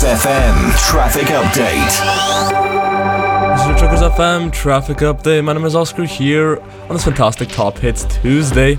FM Traffic Update. This is your Truckers FM Traffic Update. My name is Oscar here on this fantastic Top Hits Tuesday.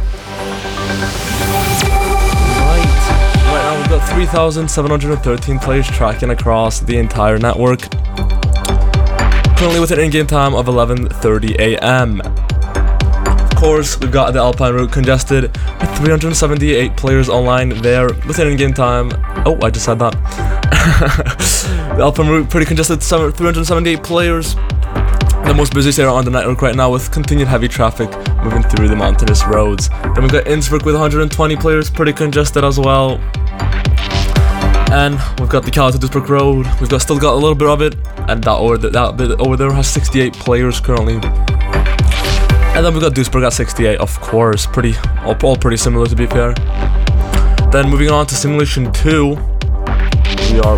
Right now we've got 3,713 players tracking across the entire network. Currently with an in-game time of 11:30 a.m. Of course, we've got the Alpine route congested with 378 players online there with an in-game time. Oh, I just said that. The Alpine route pretty congested, 378 players. The most busiest area on the network right now with continued heavy traffic moving through the mountainous roads. Then we've got Innsbruck with 120 players, pretty congested as well. And we've got the Calais-Duisburg road. We've still got a little bit of it, and that bit over there has 68 players currently. And then we've got Duisburg at 68, of course, all pretty similar to be fair. Then moving on to Simulation 2, we are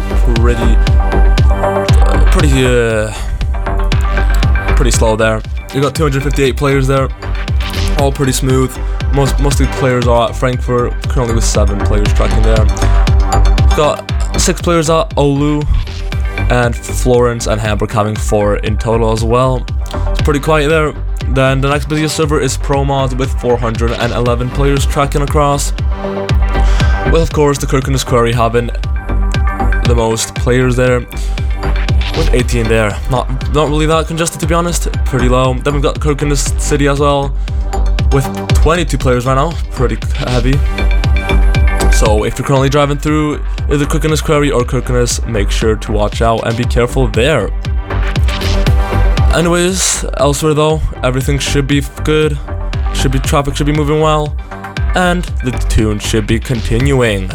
pretty slow there. We got 258 players there, all pretty smooth. Most of the players are at Frankfurt, currently with 7 players tracking there. We've got 6 players at Oulu, and Florence and Hamburg having 4 in total as well. It's pretty quiet there. Then the next busiest server is ProMod with 411 players tracking across. With of course the Kirkenes Quarry having the most players there, with 18 there. Not really that congested to be honest, pretty low. Then we've got Kirkenes City as well, with 22 players right now, pretty heavy. So if you're currently driving through either Kirkenes Quarry or Kirkenes, make sure to watch out and be careful there. Anyways, elsewhere though, everything should be good. Traffic should be moving well, and the tune should be continuing.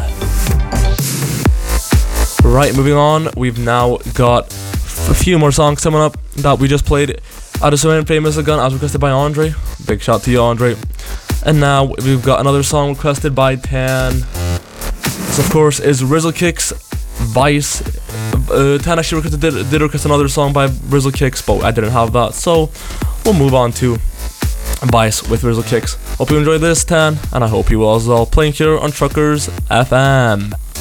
Right, moving on, we've now got a few more songs coming up that we just played. Addison Famous Again as requested by Andre. Big shout to you, Andre. And now we've got another song requested by Tan. This of course is Rizzle Kicks Vice. Tan actually did request another song by Rizzle Kicks, but I didn't have that, so we'll move on to Vice with Rizzle Kicks. Hope you enjoyed this, Tan, and I hope you will as well. Playing here on Truckers FM.